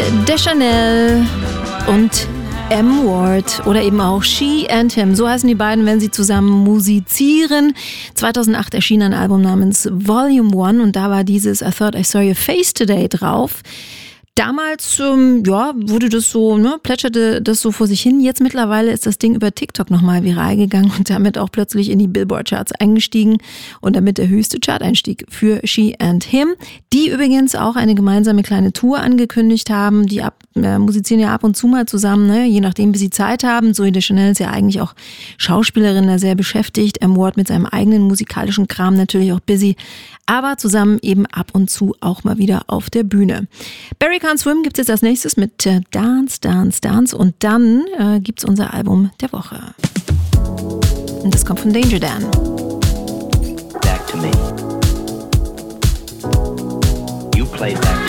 Deschanel und M. Ward oder eben auch She and Him. So heißen die beiden, wenn sie zusammen musizieren. 2008 erschien ein Album namens Volume 1 und da war dieses I Thought I Saw Your Face Today drauf. Damals, wurde das so, plätscherte das so vor sich hin. Jetzt mittlerweile ist das Ding über TikTok nochmal viral gegangen und damit auch plötzlich in die Billboard-Charts eingestiegen und damit der höchste Chart-Einstieg für She and Him, die übrigens auch eine gemeinsame kleine Tour angekündigt haben. Die musizieren ja ab und zu mal zusammen, je nachdem, wie sie Zeit haben. Zooey Deschanel ist ja eigentlich auch Schauspielerin, da sehr beschäftigt. M. Ward mit seinem eigenen musikalischen Kram natürlich auch busy, aber zusammen eben ab und zu auch mal wieder auf der Bühne. Barry Can't Swim gibt's jetzt als nächstes mit Dance, Dance, Dance und dann gibt's unser Album der Woche. Und das kommt von Danger Dan. Back to me. You play back